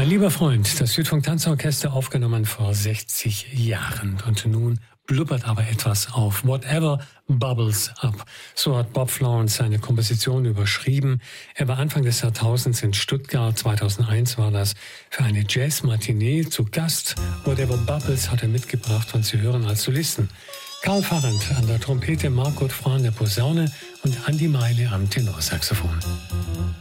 Mein lieber Freund, das Südfunk-Tanzorchester aufgenommen vor 60 Jahren. Und nun blubbert aber etwas auf. Whatever bubbles up. So hat Bob Florence seine Komposition überschrieben. Er war Anfang des Jahrtausends in Stuttgart. 2001 war das für eine Jazz-Matinee zu Gast. Whatever Bubbles hat er mitgebracht und Sie hören als Solisten Karl Farrand an der Trompete, Marc Godefroy an der Posaune und Andi Meile am Tenorsaxophon.